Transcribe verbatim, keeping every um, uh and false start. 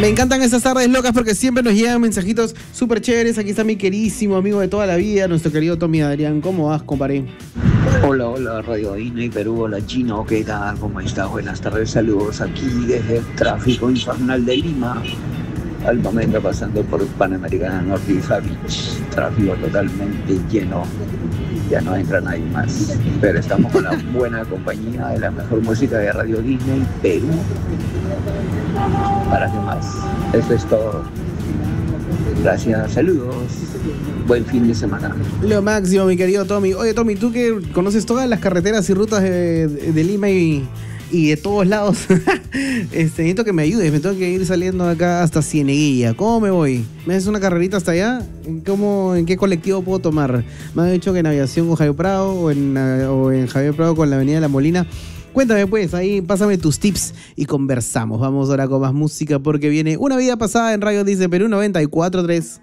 Me encantan esas tardes locas porque siempre nos llegan mensajitos súper chéveres. Aquí está mi queridísimo amigo de toda la vida, nuestro querido Tommy Adrián. ¿Cómo vas, compadre? Hola, hola, Radio Disney Perú, hola Chino, ¿qué tal? ¿Cómo estás? Buenas tardes, saludos aquí desde el tráfico infernal de Lima. Al momento pasando por Panamericana Norte y Beach, tráfico totalmente lleno, ya no entra nadie más, pero estamos con la buena compañía de la mejor música de Radio Disney Perú. ¿Para qué más? Eso es todo. Gracias, saludos, buen fin de semana. Lo máximo, mi querido Tommy. Oye, Tommy, tú que conoces todas las carreteras y rutas de, de, de Lima y... y de todos lados, este, necesito que me ayudes, me tengo que ir saliendo de acá hasta Cieneguilla. ¿Cómo me voy? ¿Me haces una carrerita hasta allá? ¿Cómo, ¿En qué colectivo puedo tomar? Me han dicho que en Aviación con Javier Prado o en, o en Javier Prado con la Avenida La Molina. Cuéntame pues, ahí pásame tus tips y conversamos. Vamos ahora con más música porque viene Una Vida Pasada en Radio Disney Perú noventa y cuatro punto tres.